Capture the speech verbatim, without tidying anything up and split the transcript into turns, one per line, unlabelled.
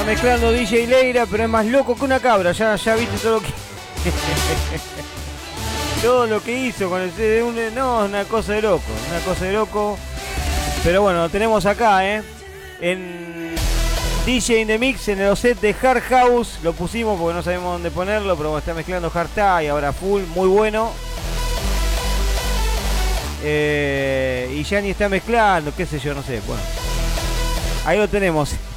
mezclando D J Leira, pero es más loco que una cabra. Ya, ya viste todo lo que... todo lo que hizo con el C D. Un... No, una cosa de loco. Una cosa de loco. Pero bueno, lo tenemos acá, ¿eh? En D J in the Mix, en el set de Hard House. Lo pusimos porque no sabemos dónde ponerlo, pero está mezclando Hard Tie ahora full, muy bueno. Eh, y Gianni está mezclando, qué sé yo, no sé. Bueno, ahí lo tenemos.